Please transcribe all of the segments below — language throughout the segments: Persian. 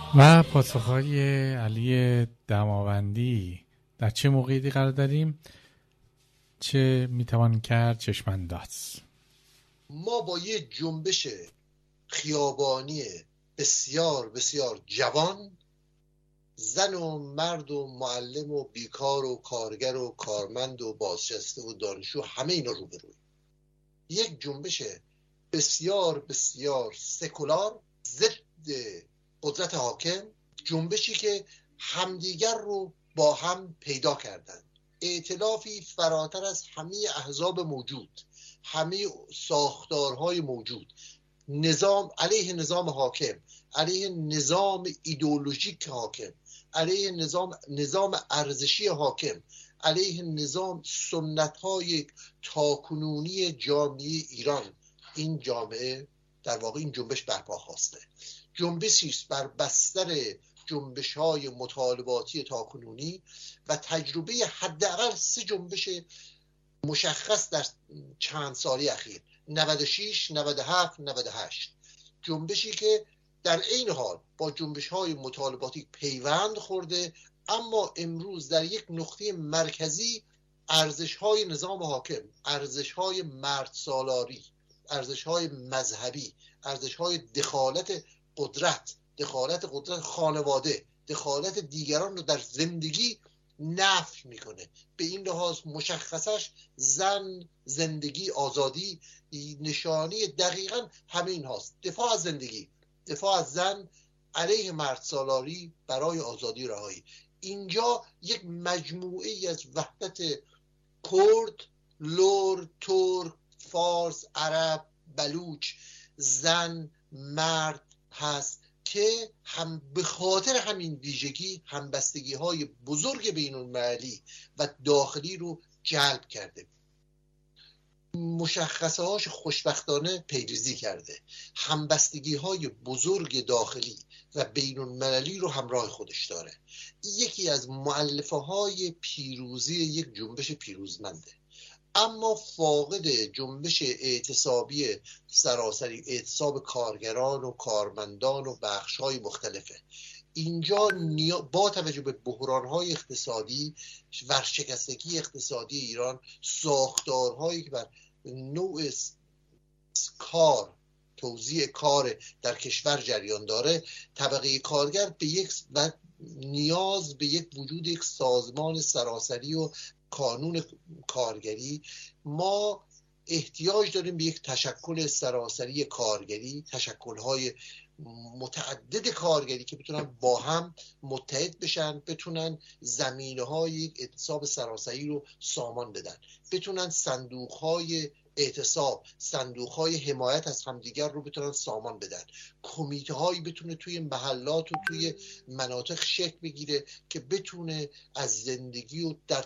و پاسخهای علی دماوندی. در چه موقعیتی قرار داریم؟ چه میتوان کرد چشم انداز؟ ما با یه جنبش خیابانی بسیار بسیار جوان، زن و مرد و معلم و بیکار و کارگر و کارمند و بازنشسته و دانشجو، همه اینا روبرویم. یک جنبش بسیار بسیار سکولار ضد قدرت حاکم، جنبشی که همدیگر رو با هم پیدا کردن، ائتلافی فراتر از همه احزاب موجود، همه ساختارهای موجود، نظام علیه نظام حاکم، علیه نظام ایدئولوژیک حاکم، علیه نظام ارزشی حاکم، علیه نظام سنت‌های تاکنونی جامعه ایران. این جامعه در واقع این جنبش برپا خواسته، جنبشی است بر بستر جنبش‌های مطالباتی تاکنونی و تجربه حداقل 3 جنبش مشخص در چند سالی اخیر، 96 97 98، جنبشی که در این حال با جنبش‌های مطالباتی پیوند خورده، اما امروز در یک نقطه مرکزی ارزش‌های نظام حاکم، ارزش‌های مرد سالاری، ارزش‌های مذهبی، ارزش‌های دخالت قدرت خانواده، دخالت دیگران رو در زندگی نفی میکنه. به این لحاظ مشخصش زن، زندگی، آزادی نشانی دقیقاً همین هاست. دفاع از زندگی، دفاع از زن، علیه مرد سالاری، برای آزادی رهایی. اینجا یک مجموعه ای از وحدت کرد، لور، ترک، فارس، عرب، بلوچ، زن، مرد هست که هم به خاطر همین ویژگی همبستگی های بزرگ بین‌المللی و داخلی رو جلب کرده، مشخصه هاش خوشبختانه پیریزی کرده، همبستگی های بزرگ داخلی و بین‌المللی رو همراه خودش داره. یکی از مؤلفه های پیروزی یک جنبش پیروزمنده، اما فاقد جنبش اعتصابی سراسری، اعتصاب کارگران و کارمندان و بخش‌های مختلفه. اینجا با توجه به بحران‌های اقتصادی، ورشکستگی اقتصادی ایران، ساختارهایی که بر نوع کار، توزیع کار در کشور جریان داره، طبقه کارگر به یک و نیاز به یک وجود یک سازمان سراسری و کانون کارگری، ما احتیاج داریم به یک تشکل سراسری کارگری، تشکل‌های متعدد کارگری که بتونن با هم متحد بشن، بتونن زمینه‌های یک اعتصاب سراسری رو سامان بدن، بتونن صندوق‌های اعتصاب، صندوق‌های حمایت از همدیگر رو بتونن سامان بدن، کمیته‌هایی بتونه توی محلات و توی مناطق شکل بگیره که بتونه از زندگی و در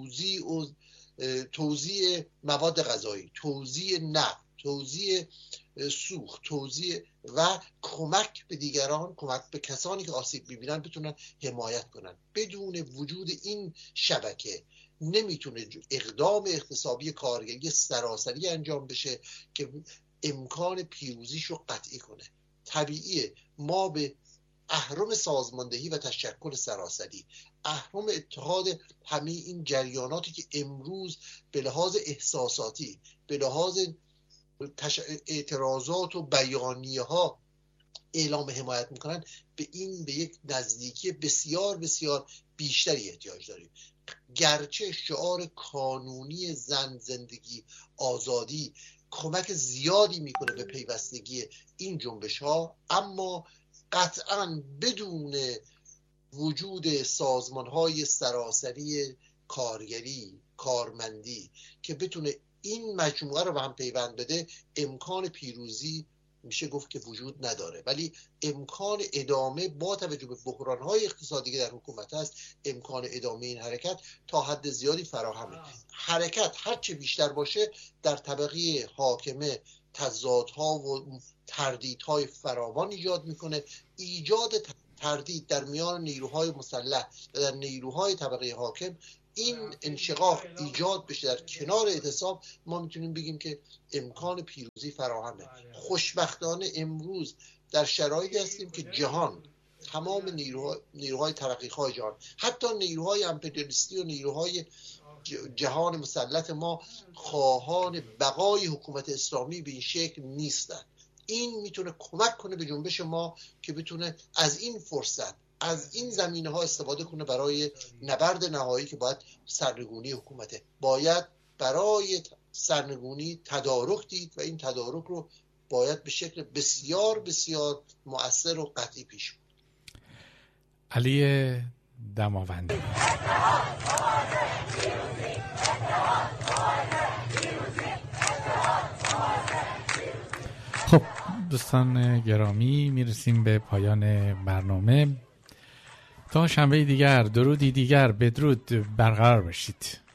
توزیع مواد غذایی، توزیع نفت، توزیع سوخت، توزیع و کمک به دیگران، کمک به کسانی که آسیب می‌بینن بتونن حمایت کنن. بدون وجود این شبکه نمیتونه اقدام اقتصادی کارگری سراسری انجام بشه که امکان پیروزیش رو قطعی کنه. طبیعیه ما به اهرم سازماندهی و تشکل سراسری، اهرم اتحاد همه این جریاناتی که امروز به لحاظ احساساتی، به لحاظ اعتراضات و بیانیه ها اعلام حمایت میکنن، به یک نزدیکی بسیار بسیار بیشتری احتیاج داریم. گرچه شعار کانونی زن، زندگی، آزادی کمک زیادی میکنه به پیوستگی این جنبش ها، اما قطعاً بدون وجود سازمان های سراسری کارگری، کارمندی که بتونه این مجموعه رو به هم پیوند بده، امکان پیروزی میشه گفت که وجود نداره. ولی امکان ادامه با توجه به بحران‌های اقتصادی که در حکومت هست، امکان ادامه این حرکت تا حد زیادی فراهمه. حرکت هرچه بیشتر باشه در طبقه حاکمه تضادها و تردیدهای فراوان ایجاد میکنه. ایجاد تردید در میان نیروهای مسلح و در نیروهای طبقه حاکم، این انشقاق ایجاد بشه در کنار اعتصاب، ما میتونیم بگیم که امکان پیروزی فراهمه. خوشبختانه امروز در شرایطی هستیم که جهان تمام نیروهای ترقیخواه جهان، حتی نیروهای امپریالیستی و نیروهای جهان مسلط ما خواهان بقای حکومت اسلامی به این شکل نیستند. این میتونه کمک کنه به جنبش ما که بتونه از این فرصت، از این زمینه ها استفاده کنه برای نبرد نهایی که باید سرنگونی حکومته. باید برای سرنگونی تدارک دید و این تدارک رو باید به شکل بسیار بسیار مؤثر و قطعی پیش برد. علی دماوندی. خب دوستان گرامی، میرسیم به پایان برنامه. تا شنبه دیگر، درودی دیگر، بدرود، برقرار باشید.